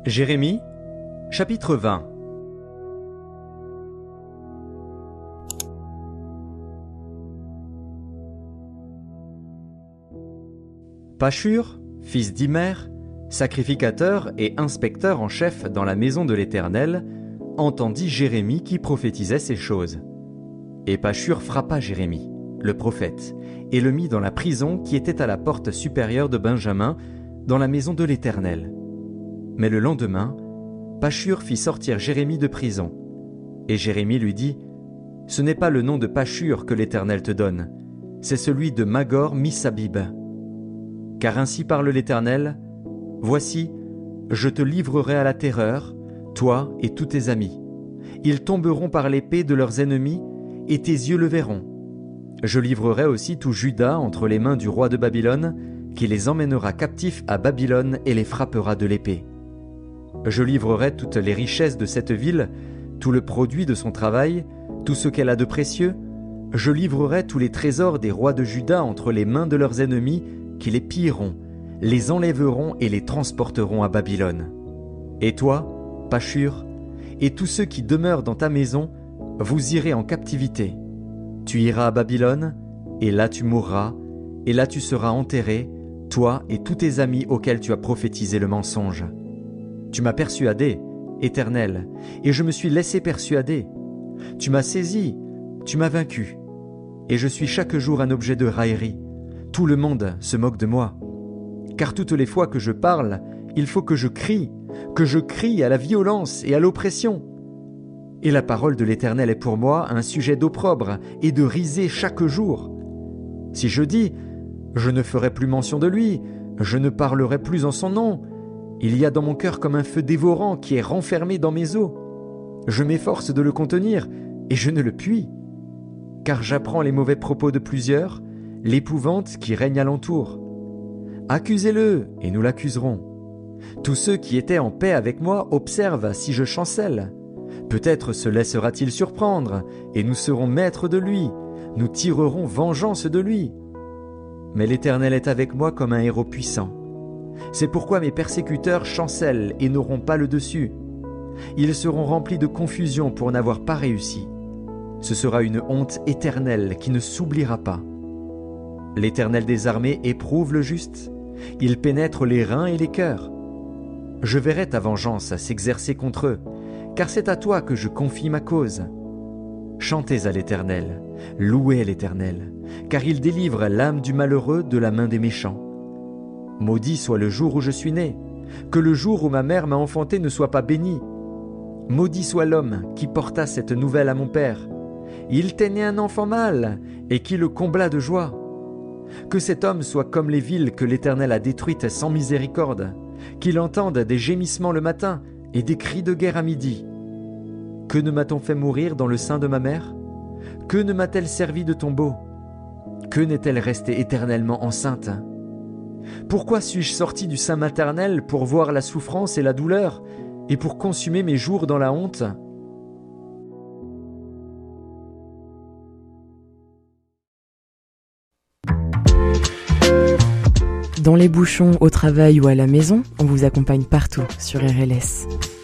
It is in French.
Jérémie, chapitre 20. Pashur, fils d'Imer, sacrificateur et inspecteur en chef dans la maison de l'Éternel, entendit Jérémie qui prophétisait ces choses. Et Pashur frappa Jérémie, le prophète, et le mit dans la prison qui était à la porte supérieure de Benjamin, dans la maison de l'Éternel. Mais le lendemain, Pashur fit sortir Jérémie de prison. Et Jérémie lui dit, « Ce n'est pas le nom de Pashur que l'Éternel te donne, c'est celui de Magor-Missabib. Car ainsi parle l'Éternel, « Voici, je te livrerai à la terreur, toi et tous tes amis. Ils tomberont par l'épée de leurs ennemis, et tes yeux le verront. Je livrerai aussi tout Juda entre les mains du roi de Babylone, qui les emmènera captifs à Babylone et les frappera de l'épée. Je livrerai toutes les richesses de cette ville, tout le produit de son travail, tout ce qu'elle a de précieux. Je livrerai tous les trésors des rois de Juda entre les mains de leurs ennemis, qui les pilleront, les enlèveront et les transporteront à Babylone. Et toi, Pashur, et tous ceux qui demeurent dans ta maison, vous irez en captivité. Tu iras à Babylone, et là tu mourras, et là tu seras enterré, toi et tous tes amis auxquels tu as prophétisé le mensonge. Tu m'as persuadé, Éternel, et je me suis laissé persuader. Tu m'as saisi, tu m'as vaincu, et je suis chaque jour un objet de raillerie. Tout le monde se moque de moi. Car toutes les fois que je parle, il faut que je crie à la violence et à l'oppression. Et la parole de l'Éternel est pour moi un sujet d'opprobre et de risée chaque jour. Si je dis, je ne ferai plus mention de lui, je ne parlerai plus en son nom, il y a dans mon cœur comme un feu dévorant qui est renfermé dans mes os. Je m'efforce de le contenir et je ne le puis. Car j'apprends les mauvais propos de plusieurs, l'épouvante qui règne alentour. Accusez-le et nous l'accuserons. Tous ceux qui étaient en paix avec moi observent si je chancelle. Peut-être se laissera-t-il surprendre, et nous serons maîtres de lui, nous tirerons vengeance de lui. Mais l'Éternel est avec moi comme un héros puissant. C'est pourquoi mes persécuteurs chancellent et n'auront pas le dessus. Ils seront remplis de confusion pour n'avoir pas réussi. Ce sera une honte éternelle qui ne s'oubliera pas. L'Éternel des armées éprouve le juste. Il pénètre les reins et les cœurs. Je verrai ta vengeance s'exercer contre eux, car c'est à toi que je confie ma cause. Chantez à l'Éternel, louez l'Éternel, car il délivre l'âme du malheureux de la main des méchants. Maudit soit le jour où je suis né, que le jour où ma mère m'a enfanté ne soit pas béni. Maudit soit l'homme qui porta cette nouvelle à mon père. Il t'est né un enfant mâle, et qui le combla de joie. Que cet homme soit comme les villes que l'Éternel a détruites sans miséricorde, qu'il entende des gémissements le matin et des cris de guerre à midi. Que ne m'a-t-on fait mourir dans le sein de ma mère? Que ne m'a-t-elle servi de tombeau? Que n'est-elle restée éternellement enceinte? Pourquoi suis-je sorti du sein maternel pour voir la souffrance et la douleur, et pour consumer mes jours dans la honte? Dans les bouchons, au travail ou à la maison, on vous accompagne partout sur RLS.